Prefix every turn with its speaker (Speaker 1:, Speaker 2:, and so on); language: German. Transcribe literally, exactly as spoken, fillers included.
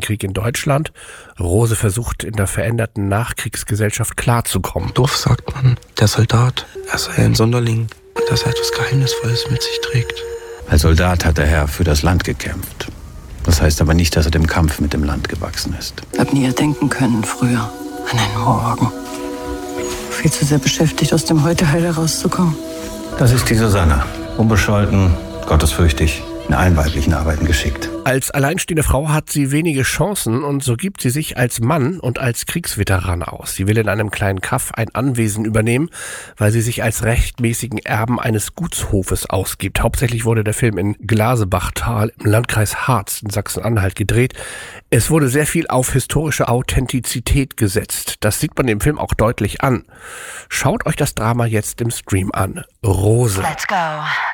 Speaker 1: Krieg in Deutschland. Rose versucht in der veränderten Nachkriegsgesellschaft klarzukommen.
Speaker 2: Doof sagt man, der Soldat, er sei ein Sonderling und dass er etwas Geheimnisvolles mit sich trägt.
Speaker 3: Als Soldat hat der Herr für das Land gekämpft. Das heißt aber nicht, dass er dem Kampf mit dem Land gewachsen ist.
Speaker 4: Ich hab nie erdenken können früher an einen Morgen. Viel zu sehr beschäftigt, aus dem Heute heil herauszukommen.
Speaker 3: Das ist die Susanne. Unbescholten, gottesfürchtig, in allen weiblichen Arbeiten geschickt.
Speaker 1: Als alleinstehende Frau hat sie wenige Chancen und so gibt sie sich als Mann und als Kriegsveteran aus. Sie will in einem kleinen Kaff ein Anwesen übernehmen, weil sie sich als rechtmäßigen Erben eines Gutshofes ausgibt. Hauptsächlich wurde der Film in Glasebachtal im Landkreis Harz in Sachsen-Anhalt gedreht. Es wurde sehr viel auf historische Authentizität gesetzt. Das sieht man dem Film auch deutlich an. Schaut euch das Drama jetzt im Stream an. Rose.
Speaker 5: Let's go.